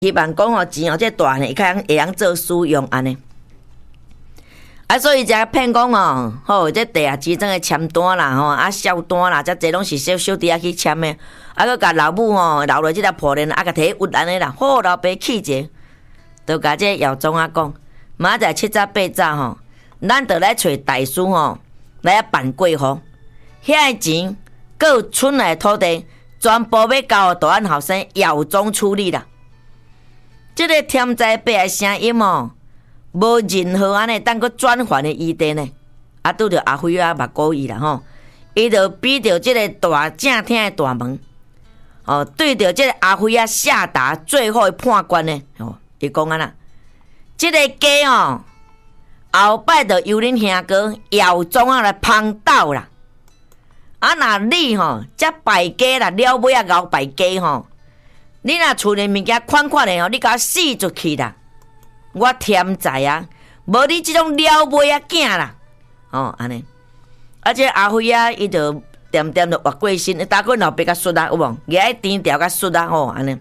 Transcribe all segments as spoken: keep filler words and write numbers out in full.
希望讲吼钱吼，这大汉会较会晓做使用安尼。啊，所以才骗讲哦，吼，这地下钱庄的签单啦，吼，啊，销单啦，遮侪拢是小小弟仔去签的。啊，佮甲老母吼留落即个破链，啊，甲摕屈安尼啦，好老爸气者，就甲这姚总啊讲，明仔七早八早吼，咱着来找大师吼来啊办过户，遐个钱，佮有村内土地，全部要交互大汉后生姚总处理啦。即、这个天灾百的声音哦，无任何安尼当佮转换的余地呢。啊，拄着阿辉啊，目鼓伊啦吼，伊就比着即个大正厅的大门，哦，对着即个阿辉啊下达最后的判决呢。哦，伊讲安那，即、这个家哦，后摆着由恁兄哥姚总啊来芳斗啦。啊，若你吼，则败家啦，了尾啊熬败家吼。你若厝里物件款款的吼，你甲我死出去啦！我天在啊，无你即种了尾啊囝啦，哦安尼。啊，这阿辉啊，伊就点点就活过身，打过老爸甲摔啊，有无？举天条甲摔啊，吼安尼。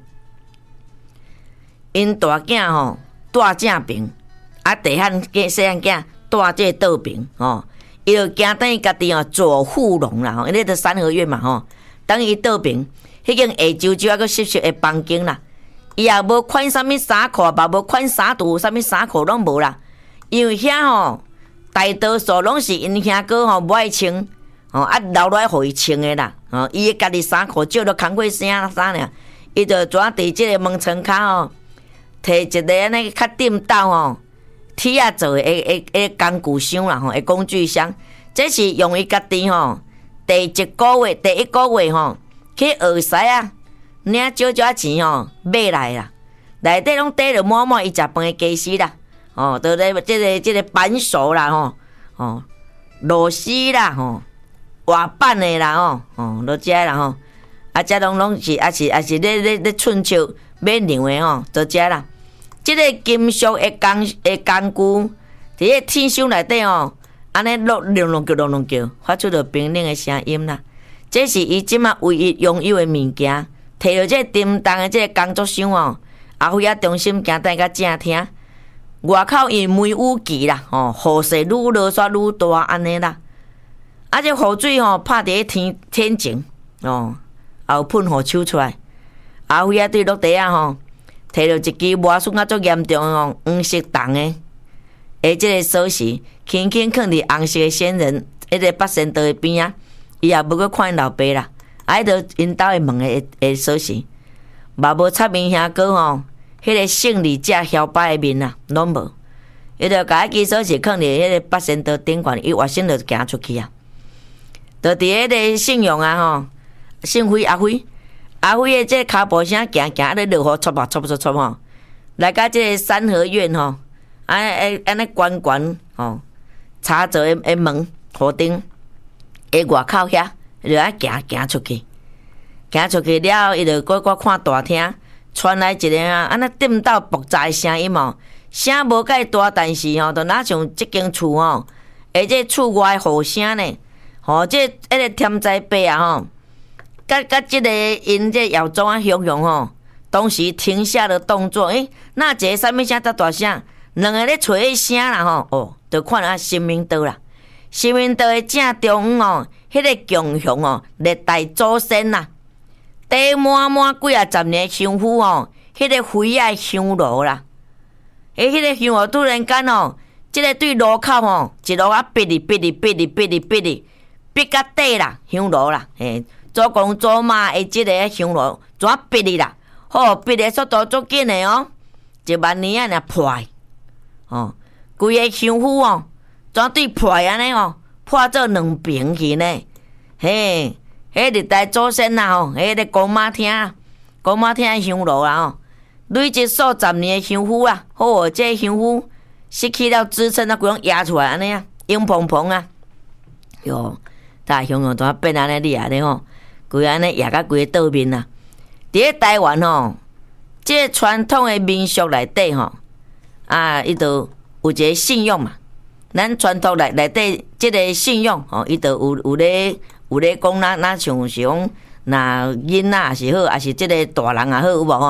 因大囝吼住正边，啊地汉囝细汉囝住这倒边，吼，伊就惊等于家己吼做富农啦，吼，因为这三合院嘛，吼，等伊倒边。迄间下周周啊，佮湿湿的房间啦，伊也无款啥物衫裤，嘛无款衫裤，啥物衫裤拢无啦。因为遐吼，大多数拢是因兄哥吼无爱穿，吼啊留落来互伊穿的啦。吼，伊家己衫裤少了空过衫衫尔，伊就怎伫即个门窗口吼，摕一个安尼较顶斗吼，铁啊做的诶诶诶工具箱啦吼，诶工具箱，这是用伊家己吼第一个月第一个月吼。去学师啊，领少少钱吼，买来啦，内底拢缀着满满伊食饭的家私啦，哦，都咧即个即个扳手啦吼，哦，螺丝啦吼，画板的啦吼，哦，都遮啦吼，啊，遮拢拢是啊是啊是咧咧咧寸手买牛的吼，都遮啦。即个金属的工的工具，伫个天箱内底吼，安尼落隆隆叫隆隆叫，发出着冰冷的声音啦。这是伊即马唯一拥有的物件，摕着这叮当的这个工作箱哦，阿辉啊中心行带甲正厅，外口伊梅雨季啦，吼，雨势愈落煞愈大安尼啦。啊，这雨水吼拍伫天天前哦，也有喷雨手出来。阿辉啊对落地啊吼，摕着一支磨损啊足严重哦，黄色重的，诶，这个锁匙轻轻放伫红色的仙人迄个八仙道的边啊。伊也无去看因老爸啦，啊，迄着因兜的门的的锁匙，嘛无插面兄哥吼，迄个胜利者摇摆的面啦，拢无。伊着甲迄支锁匙放伫迄个八仙道顶悬，伊活身就行出去啊。着伫迄个信用啊吼，姓辉阿辉，阿辉的这骹步声行行，咧落雨撮啊撮撮撮吼，来到这个三合院吼，安尼安尼悬悬吼，插座的的门户顶。诶，外口遐就爱行行出去，行出去了，伊就搁搁看大厅，传来一个啊，安尼顶斗爆炸的声音哦，声无介大，但是吼，就哪像即间厝吼，而且厝外的雨声呢，吼，这迄个天灾伯啊吼，甲甲即个因这姚总啊形容吼，当时停下了动作，诶，那一个啥物声遮大声，两个咧找迄声啦吼，哦，就看啊新民岛啦。新民岛的正中央哦，迄、那个强雄哦，历代祖先啦，地满满几啊十年香火哦，迄、那个灰啊香炉啦，诶，迄、那个香炉突然间哦，即、这个对路口哦，一路啊逼哩逼哩逼哩逼哩逼哩逼到底啦，香炉啦，诶，祖公祖妈的即个香炉怎逼哩啦？好，逼的速度足紧的哦，一万年啊，尔破哦，规个香火哦。怎对破安尼哦，破做两边去呢？嘿，迄历代祖先啦吼，迄个公妈厅，公妈厅的香炉啦吼，累积数十年的香火啦，好哦，这香火失去了支撑啊，规拢压出来安尼啊，硬蓬蓬啊，哟，大香哦，怎变安尼厉害咧吼？规安尼压到规个倒面啊！伫咧台湾吼，这个传统的民俗内底吼，啊，伊就有一个信用嘛。咱传统内内底即个信用吼，伊就有有咧有咧讲，咱咱像是讲，若囡仔也是好，也是即个大人也好，有无吼？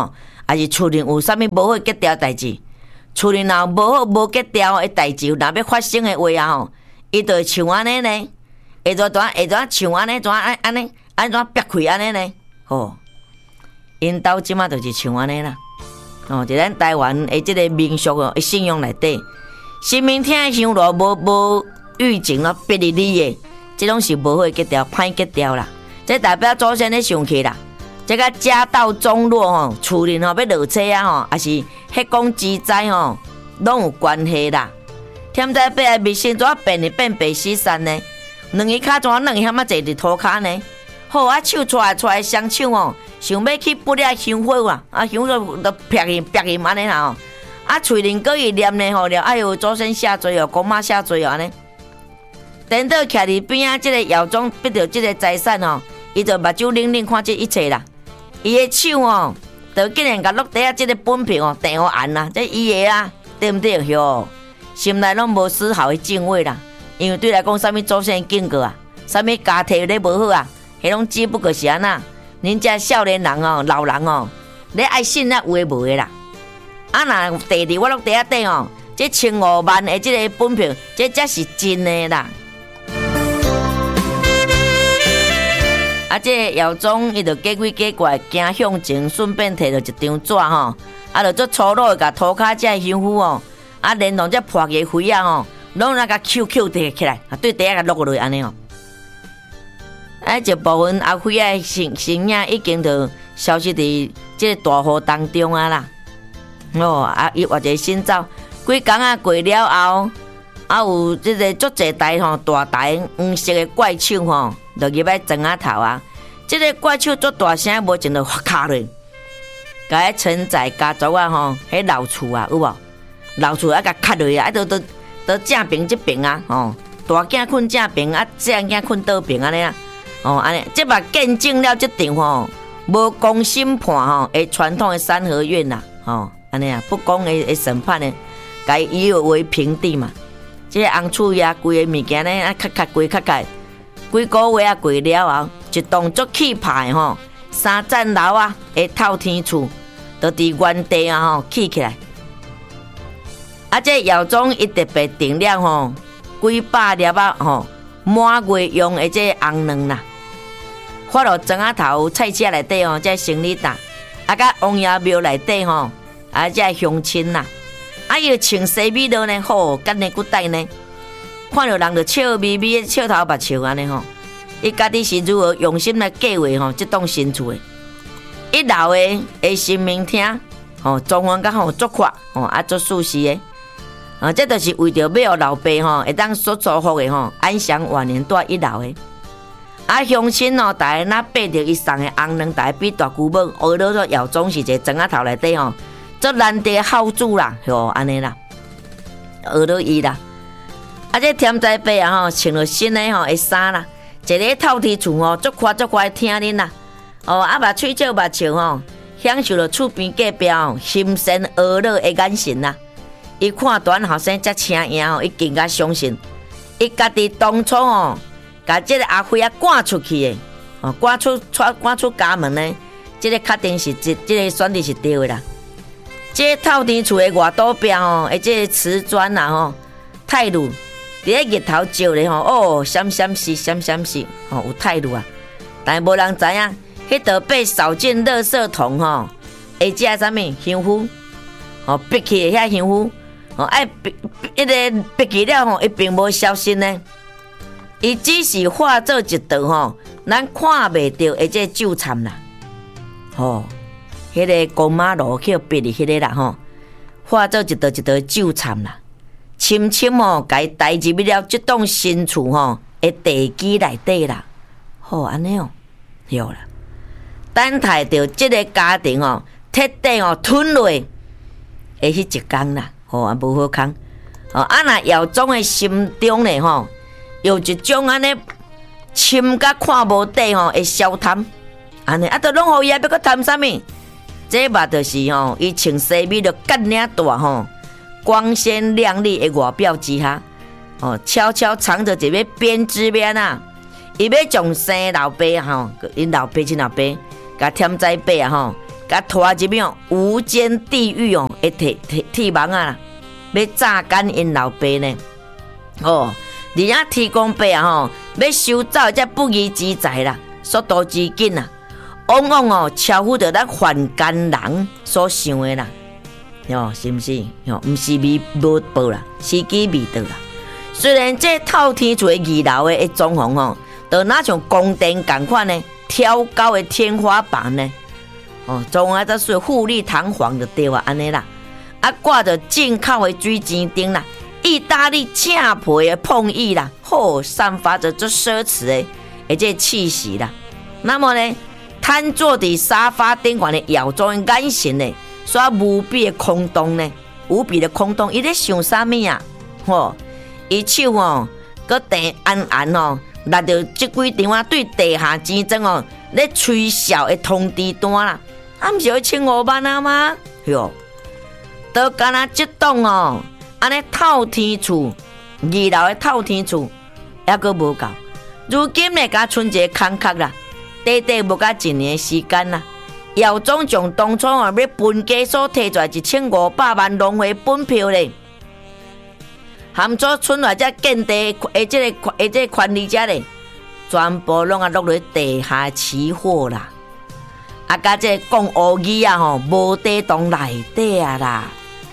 还是厝里有啥物无好结条代志，厝里若无好无结条的代志，若要发生的话啊吼，伊就会像安尼呢，会怎怎会怎像安尼怎安安尼安怎逼开安尼呢？吼，因兜即马就是像安尼啦。哦，就咱台湾的即个民俗哦，的信仰内底，神明厅的香炉无无预警咯，逼哩哩的，即种是无好结条，歹结条啦。这代表祖先咧上去啦。这个家道中落吼，厝里吼要落车啊吼，也是迄讲之灾吼，拢有关系啦。添在八个微信怎变哩变白死山呢？两个脚怎两个遐么坐伫涂骹呢？好啊，手出来出来双手哦，想要去拨了香火啊，啊香火都撇去撇去安尼啦吼。啊，喙里搁伊念呢吼了，哎呦祖先下罪哦，公妈下罪哦安尼。等到徛伫边啊，即个窑中逼到即个财产哦，伊就目睭冷冷看这一切啦。伊的手哦，就竟然甲落地啊，即个本票哦，电互按啦，这伊的啊，对毋对？哟，心内拢无丝毫的敬畏啦，因为对来讲，啥物祖先敬过啊，啥物家庭咧无好啊，迄拢只不过是安那，恁遮少年人哦，老人哦，咧爱信那有诶无诶啦。啊，若第二我落地啊顶哦，这千五万的即个本票，这才是真诶啦。啊，这姚总伊就假鬼假怪，行向前，顺便摕到一张纸吼，啊，就做粗鲁的甲涂骹遮香菇哦，啊，连同这破个灰啊吼，拢那甲 Q Q 摕起来，啊，对底下甲落落去安尼哦。啊，一部分阿辉啊身身影已经就消失伫这个大雨当中啊啦。哦，啊，伊或者先走，几工啊过了后，啊有这个足济台吼大台黄色的怪手吼。就入来庄仔头啊！即、這个怪手做大声，无情就发卡落，甲迄承载家族啊吼，迄老厝啊有无？老厝啊甲卡落啊，啊都都都正平即边啊吼，大囝困正平啊，细囝困倒平安尼啊，哦安尼，即嘛见证了即场吼无公审判吼诶传统诶三合院呐，吼安尼啊，不公诶诶审判诶，甲伊以为平地嘛，即、這個红厝呀规个物件咧啊，咔咔规咔咔。几个月啊过了后，一栋足气派吼，三层楼啊的透天厝，就伫原地啊吼起起来。啊，这窑总伊特别订了吼几百粒啊吼满月用的这红卵啦，发落庄仔头菜市内底吼，这生理大，啊，甲王爷庙内底吼，啊，这乡亲啦，啊，伊穿西米露呢，好干呢骨带呢。看到人就笑眯眯、笑头目笑安尼吼，伊家己是如何用心来计划吼，即栋新厝的。一楼的的神明厅吼，装潢甲吼足阔吼，啊足舒适的。啊，这就是为着要互老爸吼会当所祝福的吼，安享晚年住一楼的。啊，乡亲吼，大家若爬着伊送的红卵，大比大舅母，学到说窑总是一个庄仔头内底吼，足难得好主啦，吼安尼啦，学到伊啦。啊，这添在爸啊吼，穿了新的吼的衫啦，一个透天厝吼，足宽足宽听恁啦，哦，啊，目喙笑目笑吼，享受了厝边隔壁吼，心生娱乐的眼神啦。伊看大后生遮请赢吼，伊更加相信，伊家己当初吼，甲这个阿辉啊赶出去的，哦，赶出赶赶出家门呢，这个确定是这这个选择是对的啦。这个透天厝的外岛壁吼，而这个瓷砖啦吼，太露。伫咧日头照咧吼，哦，闪闪是闪闪是，吼有态度啊！但无人知影，迄道被扫进垃圾桶吼，会食啥物香菇，吼逼起遐香菇，吼爱逼一个逼起了吼，伊并无消失呢，伊只是化作一道吼，咱看袂到的这酒惨啦，吼，迄、那个公马路去逼哩迄个啦吼，化作一道一道酒惨啦。深深哦，甲伊带入了即栋新厝吼的地基内底啦。好安尼哦，对啦。等待着即个家庭哦，彻底哦吞落的迄一天啦。吼啊，无好空。哦，啊那姚总的心中咧吼，有一种安尼深甲看无底吼的消贪，安尼啊，都拢互伊啊，要搁贪啥物？这嘛就是吼，伊穿西米就干领大吼。光鲜亮丽的外表之下，哦，悄悄藏着一个编织面啊！伊要将生老爸吼，因老爸亲老爸，甲添在爸啊吼， 甲拖入去哦无间地狱哦，会铁铁铁网啊，要榨干因老爸呢。哦，而且天公伯啊吼，要收走这不义之财啦，速度之紧啊，往往哦超乎着咱凡间人所想的啦。哟，是毋是？哟，毋是未无报啦，时机未到啦。虽然这透天厝的二楼的装潢吼，就哪像宫殿同款呢，挑高的天花板呢，哦，装啊，则是富丽堂皇的对啊，安尼啦。啊，挂着进口的水晶灯啦，意大利正皮的碰椅啦，吼，散发着这奢侈的而这气息啦。那么呢，瘫坐伫沙发顶悬的耀宗的眼神呢，所无比的空洞呢，无比的空洞，伊咧想啥物啊？吼！伊手哦，搁定暗暗哦，拿着即几张啊对地下钱庄哦咧吹箫的通知单啦，啊，毋是要千五万啊吗？哟，都干那即栋哦，安尼透天厝，二楼的透天厝，还阁无够。如今呢，甲剩一个空壳啦，短短无甲一年的时间啦。姚总将当初哦要分家所摕出来一千五百万浪费本票咧。含做村内只建地的这个的这个权利者咧，全部拢啊落入地下起货啦，啊，甲这讲乌语啊吼，无地洞内底啊啦。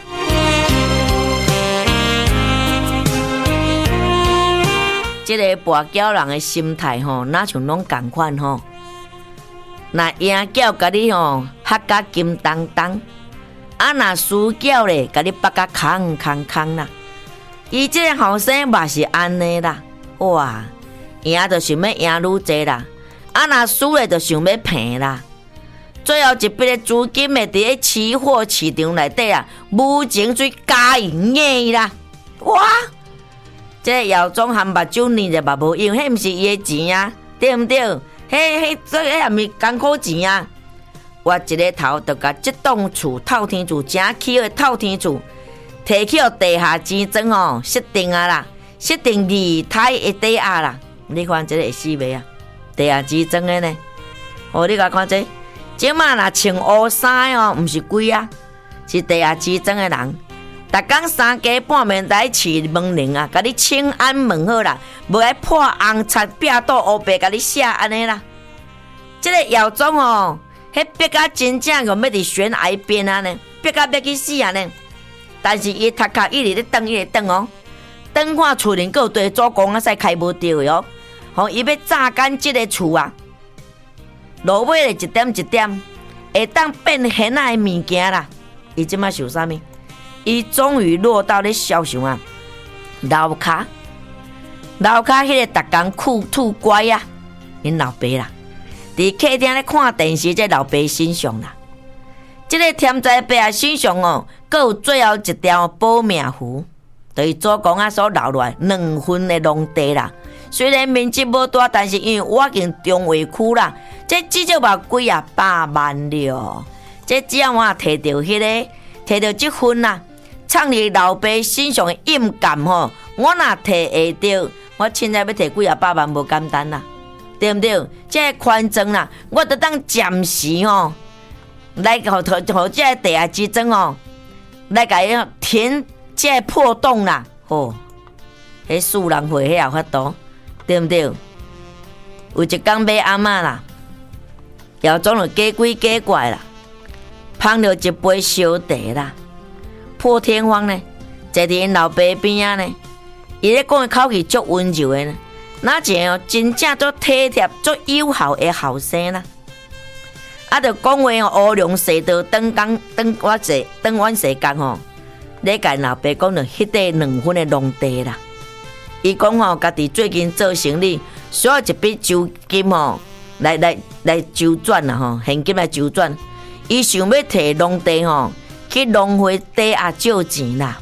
这个跋筊人的心态吼，哪像拢共款吼？那赢筊甲你吼吓甲金当当，啊那输筊咧，甲你拔甲空空空啦。伊这个后生嘛是安尼啦，哇，赢就想要赢愈济啦，啊若输咧就想要骗啦。最后一笔的资金会伫咧期货市场内底啊，无情水加赢硬啦，哇！这个姚总含目睭捏着嘛无用，迄毋是伊的钱啊，对毋对？迄迄这迄也毋是艰苦钱啊。我一个头就甲即栋厝透天厝正起的透天厝。摕去互地下钱庄哦，设定啊啦，设定二胎的底下啦，你看这个会死未啊？地下钱庄的呢？哦，你甲看这，即马若穿乌衫哦，毋是鬼啊，是地下钱庄的人。逐工三更半暝来饲门铃啊，甲你请安问好啦，无爱破红擦壁倒乌白，甲你写安尼啦。这个姚总哦，迄逼甲真正用要伫悬崖边啊呢，逼甲要去死啊呢。但是伊头壳一直咧转，一直转哦，转看厝里有地主公啊，使开无着的哦。吼，伊要榨干即个厝啊，落尾咧一点一点，会当变现仔的物件啦。伊即马想啥物？伊终于落到咧小想啊，楼骹，楼骹迄个逐工酷吐乖啊，因老爸啦，伫客厅咧看电视，这老爸身上啦。这个天灾伯啊身上哦，阁有最后一条保命符，就是祖公啊所留落来两分的农地啦。虽然面积无大，但是因为我经中卫区啦，这至少嘛几啊百万了。这只要我摕到迄、那个，摕到这份啦，创立老爸身上的印鉴吼，我若摕下到，我凊彩要摕几啊百万无简单啦，对不对？这个宽庄啦，我得当暂时吼。来，互互这地下钱庄哦，来甲伊填这破洞啦，吼、哦，迄素人会遐有法度，对不对？有一天买阿嬷啦，姚总就假鬼假怪啦，捧着一杯烧茶啦，破天荒呢，坐伫因老爸边仔呢，伊咧讲的口气足温柔的呢，哪一个哦，真正足体贴、足友好的后生啦。啊，着讲话哦，乌龙蛇道等工等我坐等阮时间吼，咧甲老爸讲着迄块两分的农地啦。伊讲吼，家己最近做生意，需要一笔周金吼，来来来周转啦吼，现金来周转。伊想要摕农地吼去浪费地下借钱啦。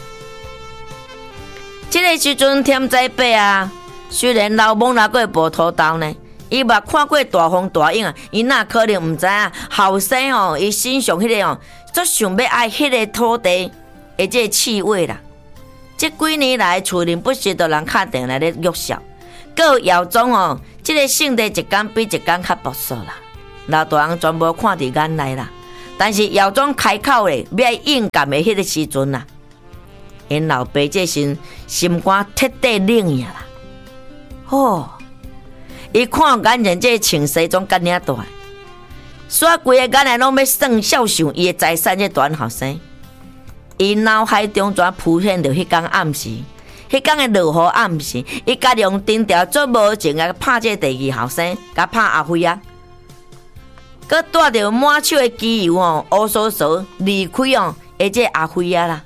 这个时阵天灾伯啊，虽然老猛哪个无土豆呢？伊嘛看过大风大影啊，伊哪可能毋知影后生哦，伊身上迄个哦，足想要爱迄个土地，而这气味啦。这几年来，厝里不时都人敲电来咧约笑，各姚总哦，这个性地一天比一天较朴素啦。老大人全部看伫眼内啦， 但是姚总开口咧，要应感的迄个时阵啊，因老爸这心心肝彻底冷呀啦。哦，伊看眼前这穿西装干领大，煞规个眼内拢要算孝顺伊的财产，这大后生，伊脑海中全浮现着迄天暗时，迄天的落雨暗时，伊家用藤条做无情啊，拍这第二后生，甲拍阿辉啊。佮带着满手的机油哦，乌索索离开哦，而这阿辉啊啦。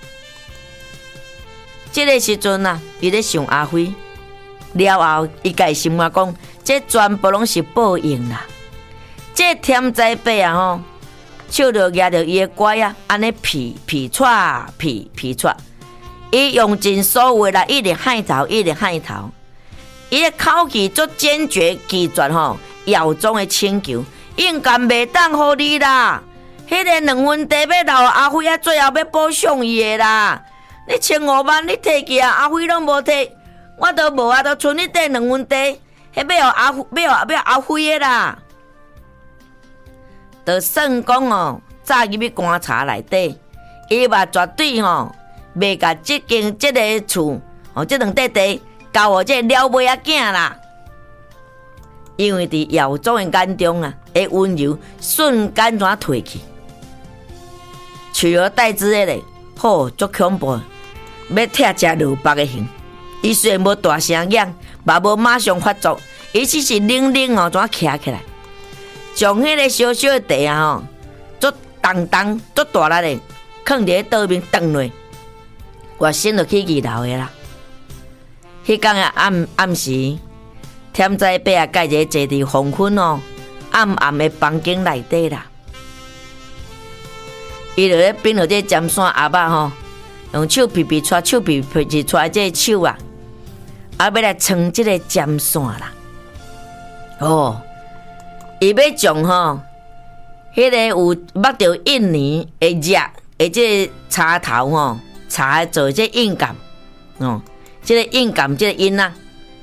这个时阵啊，伊咧想阿辉了后，伊家心肝讲，这全部拢是报应啦。这天灾伯啊吼，手着举着伊的拐啊，安尼劈劈踹劈劈踹，伊用尽所有啦，一直喊头，一直喊头。伊的口气足坚决，拒绝吼姚总的请求。应该袂当互你啦，迄个两分地要留阿辉啊，最后要补偿伊的啦。你千五万你摕去啊，阿辉拢无摕，我都无啊，都剩你这两分地，迄要阿要要阿辉的啦。就算讲哦，早入去观察内底，伊嘛绝对吼袂甲即间即个厝哦，即两块地交互这了尾仔囝啦。因为伫姚总的眼中啊，的温柔瞬间怎退去，取而代之的咧，吼足恐怖，要拆食落腹的形。伊虽然无大声嚷，嘛无马上发作，伊只是冷冷哦，怎徛起来，将迄个小小的地啊吼，足重重足大力的，放伫桌面转落，我先落去二楼的啦。迄天的暗暗时。天灾伯啊，介一坐伫黄昏哦，暗暗的房间内底啦。伊就咧编着这尖线鸭仔吼，用手皮皮搓，手皮皮搓这手啊，啊要来穿这个尖线啦。哦，伊要将吼，迄、那个有捌着印尼的热的这插头吼，插做这印感哦，这个印感这个印啊。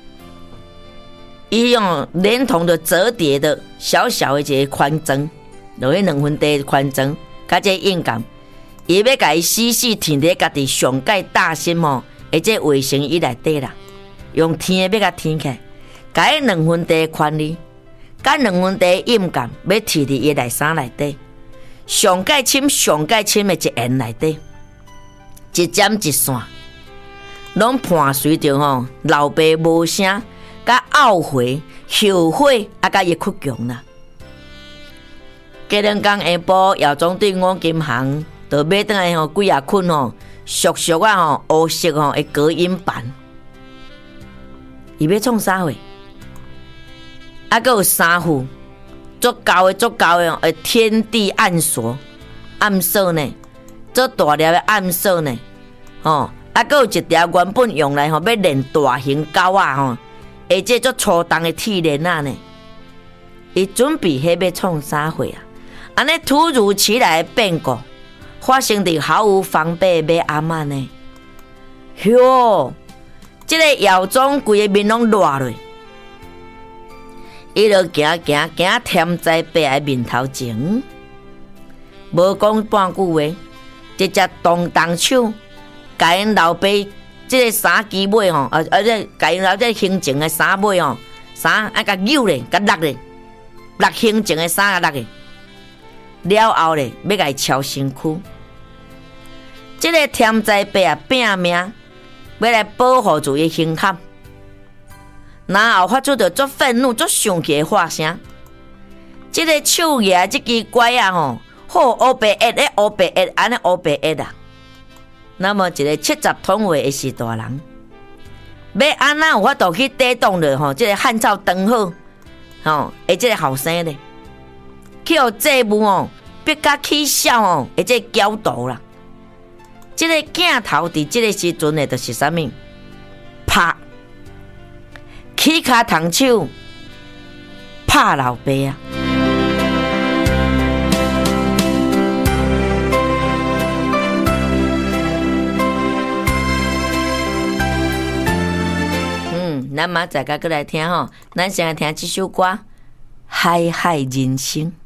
伊用连同的折叠的小小的一个宽针，落去两分地的宽针，甲这硬感，伊要甲伊死死填伫家己上界大心吼，而这卫生椅内底啦，用填的要甲填起来，甲迄两分地的宽力，甲两分地的硬感要摕伫伊内衫内底，上界深上界深的一沿内底，一针一线，拢伴随着吼老爸无声。甲懊悔、后悔，啊，甲伊哭强啦。过两天下晡，姚总对吴金行就买倒来吼，几啊捆吼，熟熟啊吼，乌色吼的隔音板，伊要创啥货？啊，佮有三副足高的、足高的哦，天地暗锁、暗锁呢，做大粒的暗锁呢，吼，啊，佮有一条原本用来吼要练大型狗啊吼。而且做粗重的铁链啊呢，伊准备迄要创啥货啊？安尼突如其来的变故，发生伫毫无防备的马阿嬷呢？哟，这个姚总规个面拢热落，伊就行行行添在伯的面头前，无讲半句话，直接动动手，甲因老爸。这个衫机尾吼，啊啊！这甲因老这形情的衫尾吼，衫啊甲扭咧，甲落咧，落形情的衫啊落咧，了后咧要甲伊敲身躯。这个天灾伯啊拼命要来保护住伊形象，然后发出着足愤怒、足生气的话声。这个手爷这支拐啊吼，好乌白一咧，乌白一安尼乌白一啊。那么一个七十通话的是大人，要安怎有法度去抵挡了吼？这个汉草长好，吼，而这个后生咧，去互节目哦，别甲起笑哦，而这角度啦，这个镜头伫这个时阵的，就是啥物？拍起骹烫手，拍老爸啊！咱明仔载个过来听吼，咱先来听这首歌《海海人生》。